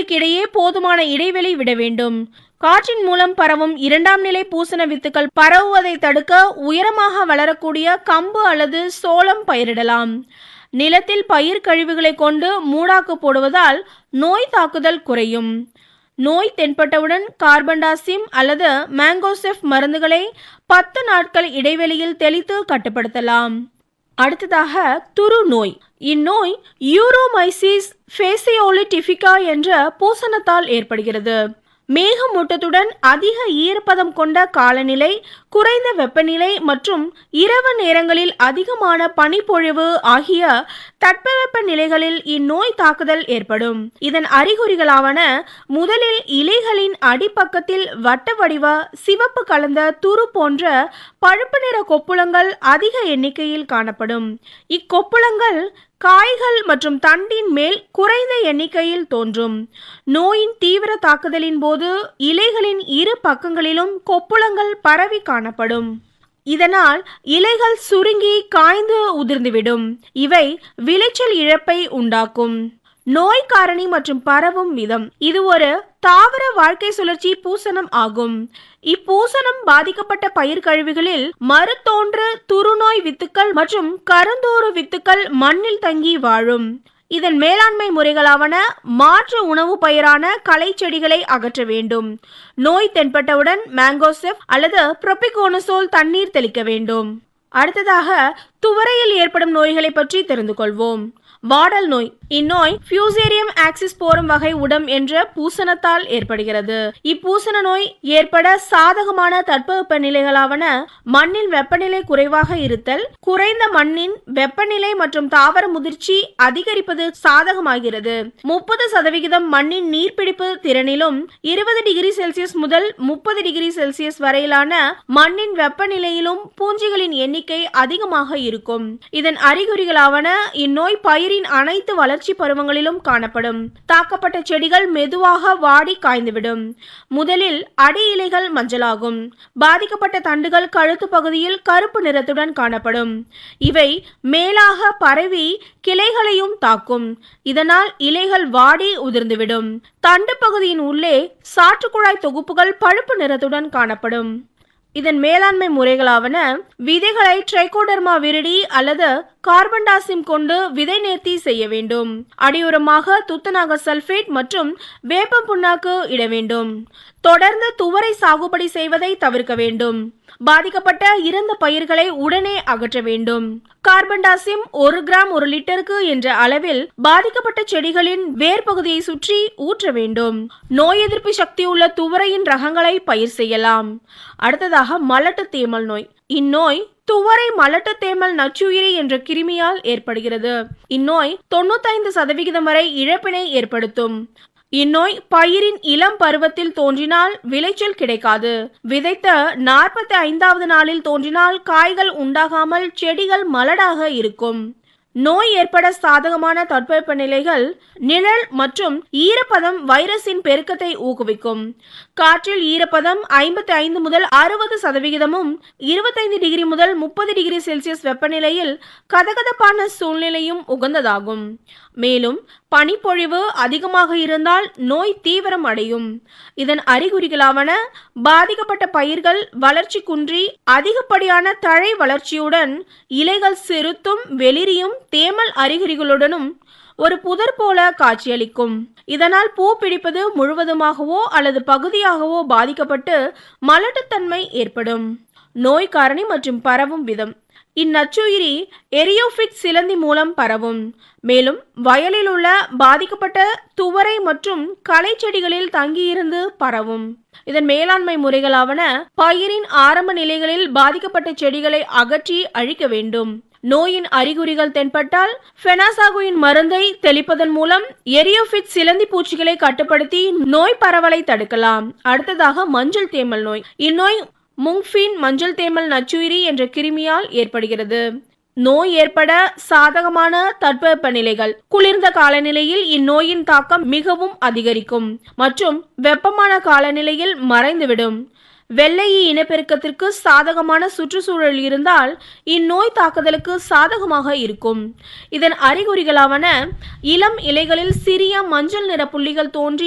வித்துகளுக்கு இடையே போதுமான இடைவெளி விட வேண்டும். காற்றின் மூலம் பரவும் இரண்டாம் நிலை பூசண வித்துக்கள் பரவுவதை தடுக்க உயரமாக வளரக்கூடிய கம்பு அல்லது சோளம் பயிரிடலாம். நிலத்தில் பயிர் கழிவுகளை கொண்டு மூடாக்கு போடுவதால் நோய் தாக்குதல் குறையும். நோய் தென்பட்டவுடன் கார்பன்டாசிம் அல்லது மேங்கோசெஃப் மருந்துகளை 10 நாட்கள் இடைவெளியில் தெளித்து கட்டுப்படுத்தலாம். அடுத்ததாக துரு நோய். இந்நோய் யூரோமைசிஸ் ஃபேசியோலிடிஃபிகா என்ற பூசணத்தால் ஏற்படுகிறது. மேகமூட்டத்துடன் அதிக ஈரப்பதம் கொண்ட காலநிலை, குறைந்த வெப்பநிலை மற்றும் இரவு நேரங்களில் அதிகமான பனிப்பொழிவு ஆகிய தட்பவெப்ப நிலைகளில் இந்நோய் தாக்குதல் ஏற்படும். இதன் அறிகுறிகளாவன முதலில் இலைகளின் அடிப்பக்கத்தில் வட்ட வடிவ சிவப்பு கலந்த துரு போன்ற பழுப்பு நிற கொப்புளங்கள் அதிக எண்ணிக்கையில் காணப்படும். இக்கொப்புளங்கள் காய்கள் மற்றும் தண்டின் மேல் குறைந்த எண்ணிக்கையில் தோன்றும். நோயின் தீவிர தாக்குதலின் போது இலைகளின் இரு பக்கங்களிலும் கொப்புளங்கள் பரவி காணப்படும். இதனால் இலைகள் சுருங்கி காய்ந்து உதிர்ந்துவிடும். இவை விளைச்சல் இழப்பை உண்டாக்கும். நோய் காரணி மற்றும் பரவும் விதம். இது ஒரு தாவர வாழ்க்கை சுழற்சி பூசணம் ஆகும். இப்பூசணம் பாதிக்கப்பட்ட பயிர் கழிவுகளில் மறுதோன்று துருநோய் வித்துக்கள் மற்றும் கருந்தோறு வித்துக்கள் மண்ணில் தங்கி வாழும். இதன் மேலாண்மை முறைகளாவன மாற்று உணவு பயிரான களை செடிகளை அகற்ற வேண்டும். நோய் தென்பட்டவுடன் மேங்கோசெஃப் அல்லது புரோபிகோனசோல் தண்ணீர் தெளிக்க வேண்டும். அடுத்ததாக துவரையில் ஏற்படும் நோய்களை பற்றி தெரிந்து கொள்வோம். வாடல் நோய். இந்நோய் ஃபியூசேரியம் ஆக்சிஸ்போரம் வகை உடம் என்ற பூசணத்தால் ஏற்படுகிறது. இப்பூசண நோய் ஏற்பட சாதகமான தட்பவெப்ப நிலைகளாவன மண்ணில் வெப்பநிலை குறைவாக இருத்தல், குறைந்த மண்ணின் வெப்பநிலை மற்றும் தாவர முதிர்ச்சி அதிகரிப்பது சாதகமாகிறது. 30% மண்ணின் நீர்பிடிப்பு திறனிலும் 20 டிகிரி செல்சியஸ் முதல் 30 டிகிரி செல்சியஸ் வரையிலான மண்ணின் வெப்பநிலையிலும் பூஞ்சிகளின் எண்ணிக்கை அதிகமாக இருக்கும். இதன் அறிகுறிகளாவன இந்நோய் பயிரின் அனைத்து வளர்ச்சி பருவங்களிலும் காணப்படும். தாக்கப்பட்ட செடிகள் மெதுவாக வாடி காய்ந்துவிடும். முதலில் அடி இலைகள் மஞ்சளாகும். பாதிக்கப்பட்ட தண்டுகள் கழுத்து பகுதியில் கருப்பு நிறத்துடன் காணப்படும். இவை மேலாக பரவி கிளைகளையும் தாக்கும். இதனால் இலைகள் வாடி உதிர்ந்துவிடும். தண்டு பகுதியின் உள்ளே சாற்றுக்குழாய் தொகுப்புகள் பழுப்பு நிறத்துடன் காணப்படும். இதன் மேலாண்மை முறைகளாவன விதைகளை ட்ரைகோடர்மா விரிடி அல்லது கார்பன்டாசிம் கொண்டு விதை நேர்த்தி செய்ய வேண்டும். அடியுரமாக துத்தநாக சல்பேட் மற்றும் வேப்பம் புண்ணாக்கு இட வேண்டும். தொடர்ந்து துவரை சாகுபடி செய்வதை தவிர்க்க வேண்டும். பாதிக்கப்பட்ட இறந்த பயிர்களை உடனே அகற்ற வேண்டும். கார்பன்டாசிம் 1 கிராம் 1 லிட்டருக்கு என்ற அளவில் பாதிக்கப்பட்ட செடிகளின் வேர் பகுதியை சுற்றி ஊற்ற வேண்டும். நோய் எதிர்ப்பு சக்தி உள்ள துவரையின் ரகங்களை பயிர் செய்யலாம். அடுத்ததாக மலட்டு தேமல் நோய். இந்நோய் துவரை மலட்டு தேமல் நச்சுயிரி என்ற கிருமியால் ஏற்படுகிறது. இந்நோய் 95% வரை இழப்பினை ஏற்படுத்தும். இந்நோய் பயிரின் இளம் பருவத்தில் தோன்றினால் விளைச்சல் கிடைக்காது. விதைத்த 45வது நாளில் தோன்றினால் காய்கள் உண்டாகாமல் செடிகள் மலடாக இருக்கும். நோய் ஏற்பட சாதகமான தட்பவெப்ப நிலைகள் நிழல் மற்றும் ஈரப்பதம் வைரஸின் பெருக்கத்தை ஊக்குவிக்கும். காற்றில் ஈரப்பதம் 55 முதல் 60%, 25 டிகிரி முதல் 30 டிகிரி செல்சியஸ் வெப்பநிலையில் கதகதப்பான சூழ்நிலையும் உகந்ததாகும். மேலும் பனிப்பொழிவு அதிகமாக இருந்தால் நோய் தீவிரம் அடையும். இதன் அறிகுறிகளாவன பாதிக்கப்பட்ட பயிர்கள் வளர்ச்சி குன்றி அதிகப்படியான தழை வளர்ச்சியுடன் இலைகள் சிறுத்தும் வெளிரியும் தேமல் அறிகுறிகளுடனும் ஒரு புதர் போல காட்சியளிக்கும். இதனால் பூ பிடிப்பது முழுவதுமாகவோ அல்லது பகுதியாகவோ பாதிக்கப்பட்டு மலட்டுத்தன்மை ஏற்படும். நோய் காரணி மற்றும் பரவும் விதம். இந்நச்சுயிரி எரியோபிட் சிலந்தி மூலம் பரவும். மேலும் வயலில் உள்ள பாதிக்கப்பட்ட துவரை மற்றும் களை செடிகளில் தங்கியிருந்து பரவும். இதன் மேலாண்மை முறைகளாவன பயிரின் ஆரம்ப நிலைகளில் பாதிக்கப்பட்ட செடிகளை அகற்றி அழிக்க வேண்டும். நோயின் அறிகுறிகள் தென்பட்டால் ஃபெனாசாகுயின் மருந்தை தெளிப்பதன் மூலம் எரியோபிட் சிலந்தி பூச்சிகளை கட்டுப்படுத்தி நோய் பரவலை தடுக்கலாம். அடுத்ததாக மஞ்சள் தேமல் நோய். இந்நோய் முங்ஃபின் மஞ்சள் தேமல் நச்சுயிரி என்ற கிருமியால் ஏற்படுகிறது. நோய் ஏற்பட சாதகமான தட்பவெப்ப நிலைகள். குளிர்ந்த காலநிலையில் இந்நோயின் தாக்கம் மிகவும் அதிகரிக்கும் மற்றும் வெப்பமான காலநிலையில் மறைந்துவிடும். வெள்ளை இனப்பெருக்கத்திற்கு சாதகமான சுற்றுச்சூழல் இருந்தால் இந்நோய் தாக்குதலுக்கு சாதகமாக இருக்கும். இதன் அறிகுறிகளாவன இளம் இலைகளில் சிறிய மஞ்சள் நிற புள்ளிகள் தோன்றி